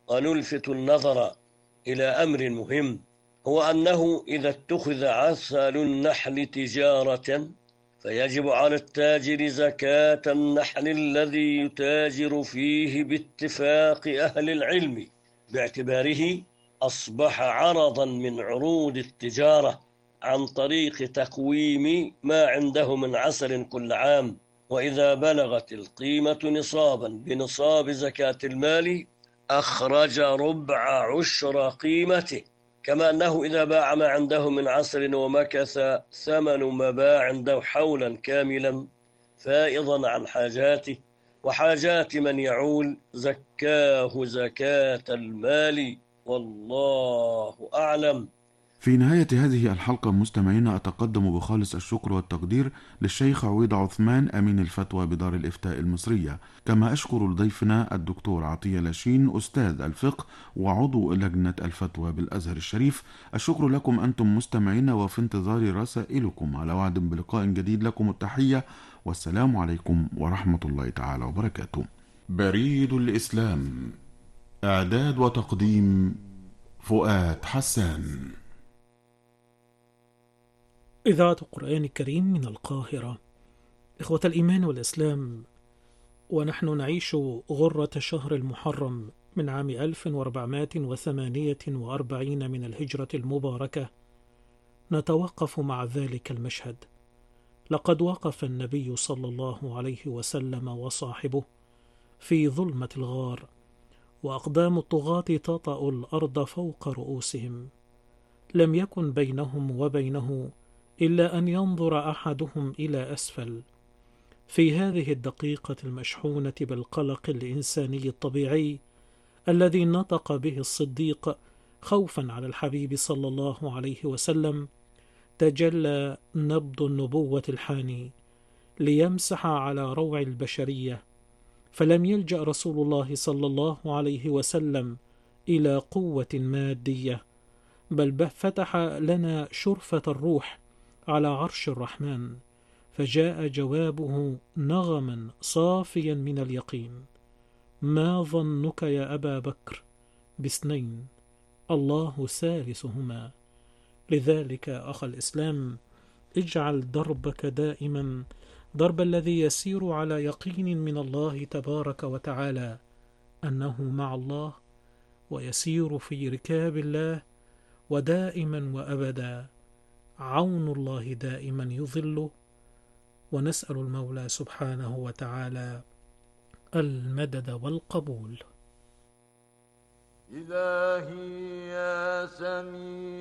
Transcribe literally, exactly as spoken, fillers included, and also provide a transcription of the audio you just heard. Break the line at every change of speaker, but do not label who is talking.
ونلفت النظر إلى أمر مهم، هو أنه إذا اتخذ عسل النحل تجارة فيجب على التاجر زكاة النحل الذي يتاجر فيه باتفاق أهل العلم، باعتباره أصبح عرضا من عروض التجارة عن طريق تقويم ما عنده من عسل كل عام. وإذا بلغت القيمة نصابا بنصاب زكاة المال أخرج ربع عشر قيمته، كما أنه إذا باع ما عنده من عسل ومكث ثمن ما باع عنده حولا كاملا فائضا عن حاجاته وحاجات من يعول، زكاه زكاة المال، والله أعلم.
في نهاية هذه الحلقة مستمعينا أتقدم بخالص الشكر والتقدير للشيخ عويض عثمان أمين الفتوى بدار الإفتاء المصرية، كما أشكر ضيفنا الدكتور عطية لاشين أستاذ الفقه وعضو لجنة الفتوى بالأزهر الشريف. الشكر لكم أنتم مستمعينا، وفي انتظار رسائلكم، على وعد بلقاء جديد. لكم التحية والسلام عليكم ورحمة الله تعالى وبركاته. بريد الإسلام، إعداد وتقديم فؤاد حسان.
إذاعة القرآن الكريم من القاهرة. إخوة الإيمان والإسلام، ونحن نعيش غرة شهر المحرم من عام ألف وأربعمائة وثمانية وأربعين من الهجرة المباركة، نتوقف مع ذلك المشهد. لقد وقف النبي صلى الله عليه وسلم وصاحبه في ظلمة الغار، وأقدام الطغاة تطأ الأرض فوق رؤوسهم، لم يكن بينهم وبينه إلا أن ينظر أحدهم إلى أسفل. في هذه الدقيقة المشحونة بالقلق الإنساني الطبيعي الذي نطق به الصديق خوفا على الحبيب صلى الله عليه وسلم، تجلى نبض النبوة الحاني ليمسح على روع البشرية، فلم يلجأ رسول الله صلى الله عليه وسلم إلى قوة مادية، بل فتح لنا شرفة الروح على عرش الرحمن، فجاء جوابه نغما صافيا من اليقين: ما ظنك يا أبا بكر باثنين، الله ثالثهما. لذلك أخ الإسلام، اجعل دربك دائما درب الذي يسير على يقين من الله تبارك وتعالى أنه مع الله، ويسير في ركاب الله، ودائما وأبدا عون الله دائما يظله. ونسأل المولى سبحانه وتعالى المدد والقبول.
إلهي يا سميع